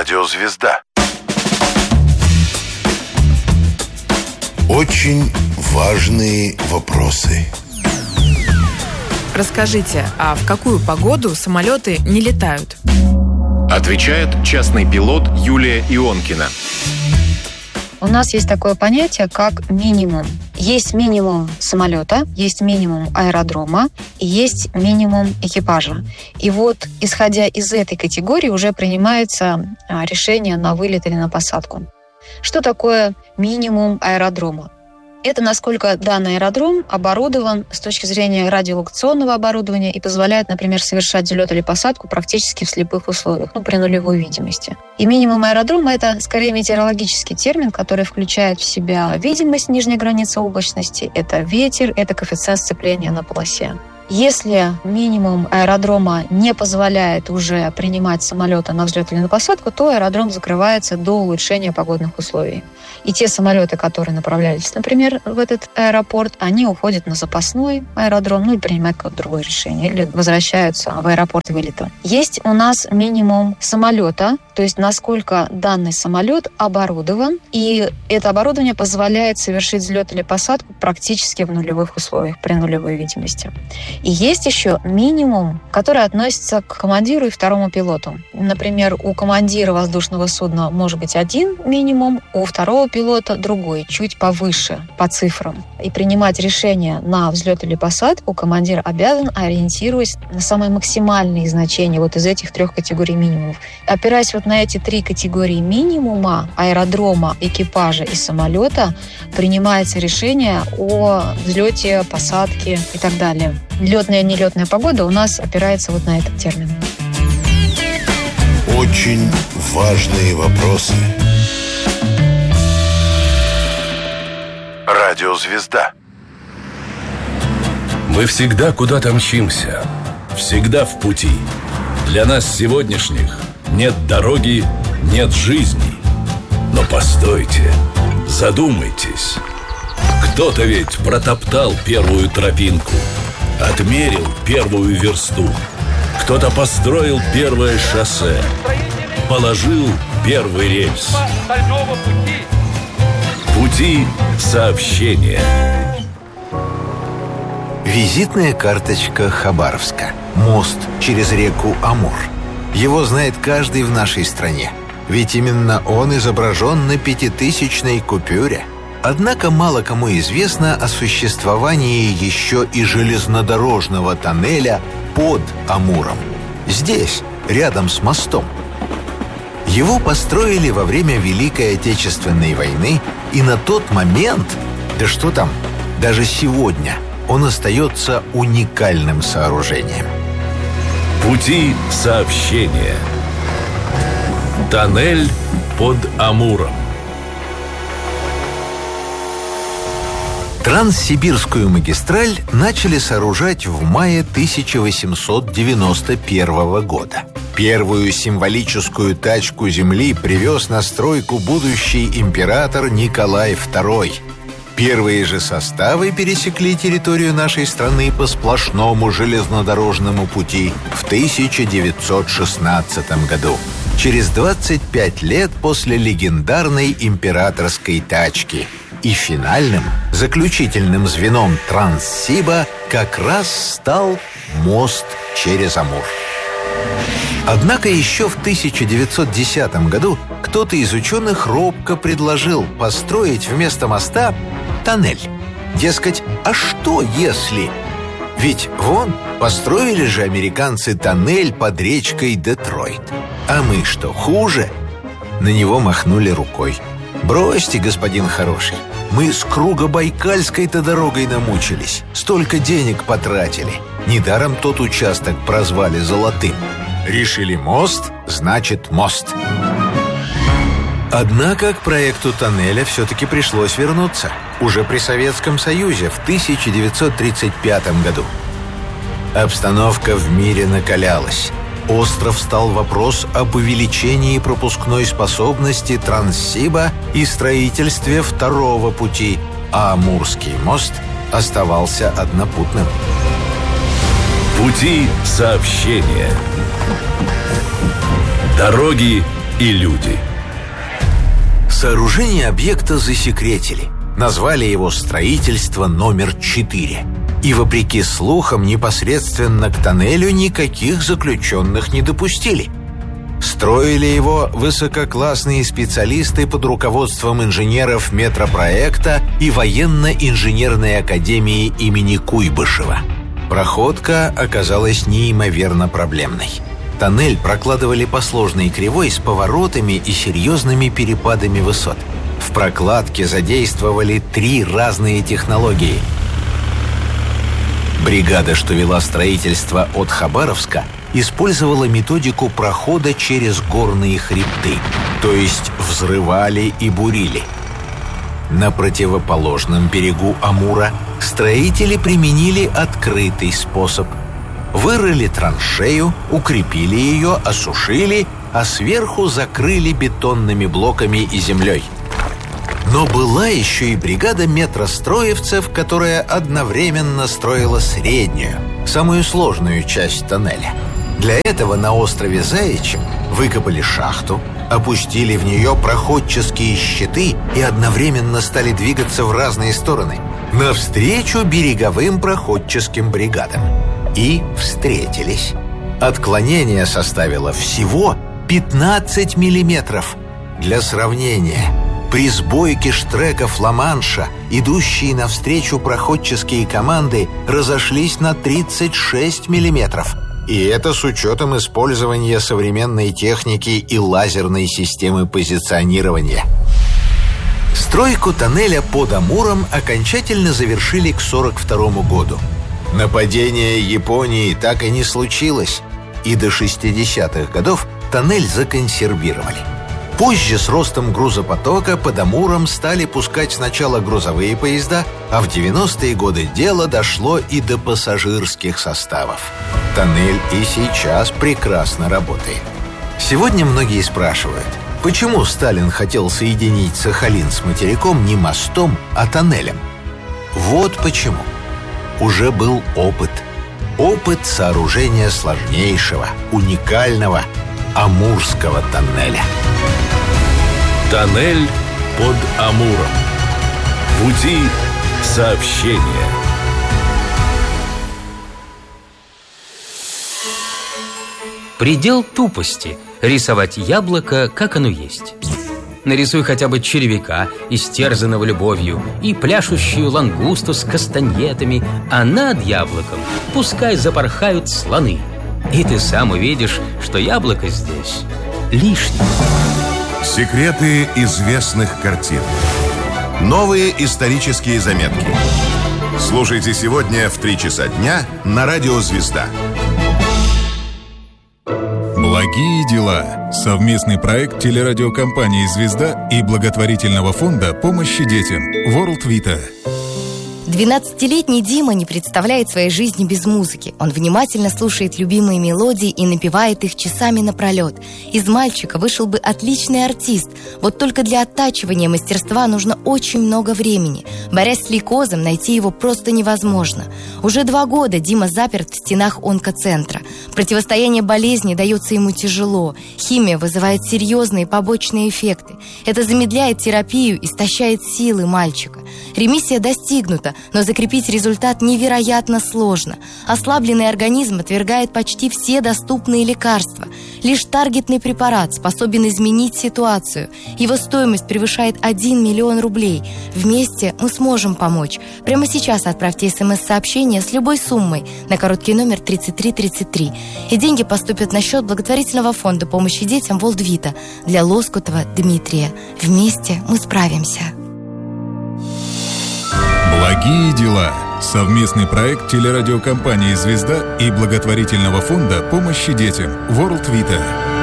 Радиозвезда. Очень важные вопросы. Расскажите, а в какую погоду самолеты не летают? Отвечает частный пилот Юлия Ионкина. У нас есть такое понятие, как минимум. Есть минимум самолета, есть минимум аэродрома и есть минимум экипажа. И вот, исходя из этой категории, уже принимается решение на вылет или на посадку. Что такое минимум аэродрома? Это насколько данный аэродром оборудован с точки зрения радиолокационного оборудования и позволяет, например, совершать взлет или посадку практически в слепых условиях, при нулевой видимости. И минимум аэродрома – это скорее метеорологический термин, который включает в себя видимость нижней границы облачности, это ветер, это коэффициент сцепления на полосе. Если минимум аэродрома не позволяет уже принимать самолеты на взлет или на посадку, то аэродром закрывается до улучшения погодных условий. И те самолеты, которые направлялись, например, в этот аэропорт, они уходят на запасной аэродром, или принимают какое-то другое решение, или возвращаются в аэропорт вылета. Есть у нас минимум самолета, то есть насколько данный самолет оборудован, и это оборудование позволяет совершить взлет или посадку практически в нулевых условиях, при нулевой видимости. И есть еще минимум, который относится к командиру и второму пилоту. Например, у командира воздушного судна может быть один минимум, у второго пилота другой, чуть повыше по цифрам. И принимать решение на взлет или посадку командир обязан, ориентируясь на самые максимальные значения вот из этих трех категорий минимумов. Опираясь вот на эти три категории минимума, аэродрома, экипажа и самолета, принимается решение о взлете, посадке и так далее. Летная и нелетная погода у нас опирается вот на этот термин. Очень важные вопросы. Радиозвезда. Мы всегда куда-то мчимся, всегда в пути. Для нас сегодняшних нет дороги, нет жизни. Но постойте, задумайтесь. Кто-то ведь протоптал первую тропинку, отмерил первую версту. Кто-то построил первое шоссе, положил первый рельс. Пути сообщения. Визитная карточка Хабаровска. Мост через реку Амур. Его знает каждый в нашей стране. Ведь именно он изображен на 5000-ной купюре. Однако мало кому известно о существовании еще и железнодорожного тоннеля под Амуром. Здесь, рядом с мостом. Его построили во время Великой Отечественной войны, и на тот момент, да что там, даже сегодня, он остается уникальным сооружением. Пути сообщения. Тоннель под Амуром. Транссибирскую магистраль начали сооружать в мае 1891 года. Первую символическую тачку земли привез на стройку будущий император Николай II. Первые же составы пересекли территорию нашей страны по сплошному железнодорожному пути в 1916 году. Через 25 лет после легендарной императорской тачки. И финальным, заключительным звеном Транссиба как раз стал мост через Амур. Однако еще в 1910 году кто-то из ученых робко предложил построить вместо моста тоннель. Дескать, а что если? Ведь вон, построили же американцы тоннель под речкой Детройт. А мы что, хуже? На него махнули рукой. Бросьте, господин хороший. Мы с Кругобайкальской-то дорогой намучились. Столько денег потратили. Недаром тот участок прозвали золотым. Решили мост, значит мост. Однако к проекту тоннеля все-таки пришлось вернуться. Уже при Советском Союзе в 1935 году. Обстановка в мире накалялась. Остро встал вопрос об увеличении пропускной способности Транссиба и строительстве второго пути, а Амурский мост оставался однопутным. Пути сообщения. Дороги и люди. Сооружение объекта засекретили. Назвали его строительство номер 4. И, вопреки слухам, непосредственно к тоннелю никаких заключенных не допустили. Строили его высококлассные специалисты под руководством инженеров метропроекта и военно-инженерной академии имени Куйбышева. Проходка оказалась неимоверно проблемной. Тоннель прокладывали по сложной кривой с поворотами и серьезными перепадами высот. В прокладке задействовали 3 разные технологии. Бригада, что вела строительство от Хабаровска, использовала методику прохода через горные хребты, то есть взрывали и бурили. На противоположном берегу Амура строители применили открытый способ. Вырыли траншею, укрепили ее, осушили, а сверху закрыли бетонными блоками и землей. Но была еще и бригада метростроевцев, которая одновременно строила среднюю, самую сложную часть тоннеля. Для этого на острове Заячьем выкопали шахту, опустили в нее проходческие щиты и одновременно стали двигаться в разные стороны, навстречу береговым проходческим бригадам. И встретились. Отклонение составило всего 15 миллиметров. Для сравнения, при сбойке штреков Ла-Манша идущие навстречу проходческие команды разошлись на 36 миллиметров. И это с учетом использования современной техники и лазерной системы позиционирования. Стройку тоннеля под Амуром окончательно завершили к 1942 году. Нападение Японии так и не случилось, и до 60-х годов тоннель законсервировали. Позже с ростом грузопотока под Амуром стали пускать сначала грузовые поезда, а в 90-е годы дело дошло и до пассажирских составов. Тоннель и сейчас прекрасно работает. Сегодня многие спрашивают, почему Сталин хотел соединить Сахалин с материком не мостом, а тоннелем? Вот почему. Уже был опыт. Опыт сооружения сложнейшего, уникального Амурского тоннеля. Тоннель под Амуром. Пути сообщения. Предел тупости – рисовать яблоко, как оно есть. Нарисуй хотя бы червяка, истерзанного любовью, и пляшущую лангусту с кастаньетами, а над яблоком пускай запорхают слоны. И ты сам увидишь, что яблоко здесь лишнее. Секреты известных картин. Новые исторические заметки. Слушайте сегодня в 3 часа дня на радио «Звезда». Благие дела. Совместный проект телерадиокомпании «Звезда» и благотворительного фонда помощи детям World Vita. 12-летний Дима не представляет своей жизни без музыки. Он внимательно слушает любимые мелодии и напевает их часами напролет. Из мальчика вышел бы отличный артист. Вот только для оттачивания мастерства нужно очень много времени. Борясь с лейкозом, найти его просто невозможно. Уже 2 года Дима заперт в стенах онкоцентра. Противостояние болезни дается ему тяжело. Химия вызывает серьезные побочные эффекты. Это замедляет терапию, истощает силы мальчика. Ремиссия достигнута, но закрепить результат невероятно сложно. Ослабленный организм отвергает почти все доступные лекарства. Лишь таргетный препарат способен изменить ситуацию. Его стоимость превышает 1 миллион рублей. Вместе мы сможем помочь. Прямо сейчас отправьте СМС-сообщение с любой суммой на короткий номер 3333. И деньги поступят на счет благотворительного фонда помощи детям World Vita для Лоскутова Дмитрия. Вместе мы справимся. Благие дела. Совместный проект телерадиокомпании «Звезда» и благотворительного фонда помощи детям World Vita.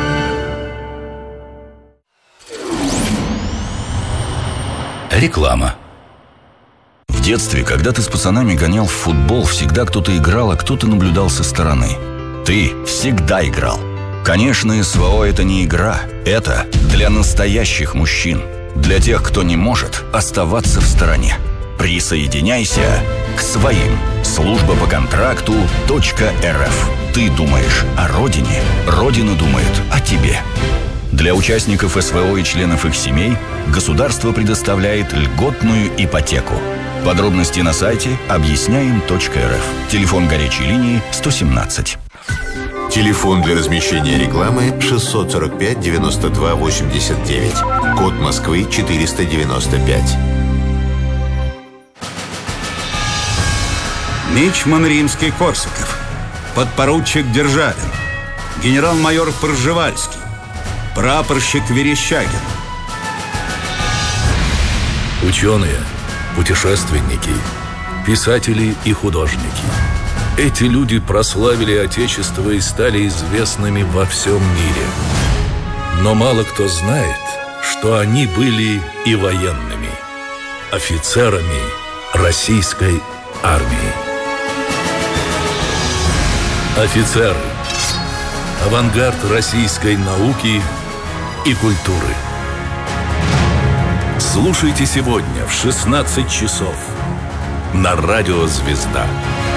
Реклама. В детстве, когда ты с пацанами гонял в футбол, всегда кто-то играл, а кто-то наблюдал со стороны. Ты всегда играл. Конечно, СВО – это не игра. Это для настоящих мужчин. Для тех, кто не может оставаться в стороне. Присоединяйся к своим. Служба по контракту .рф. Ты думаешь о родине, Родина думает о тебе. Для участников СВО и членов их семей государство предоставляет льготную ипотеку. Подробности на сайте объясняем.рф. Телефон горячей линии 117. Телефон для размещения рекламы 645 92 89. Код Москвы 495. Мичман Римский-Корсаков, подпоручик Державин, генерал-майор Пржевальский, прапорщик Верещагин. Ученые, путешественники, писатели и художники. Эти люди прославили Отечество и стали известными во всем мире. Но мало кто знает, что они были и военными, офицерами российской армии. Офицеры. Авангард российской науки и культуры. Слушайте сегодня в 16 часов на радио «Звезда».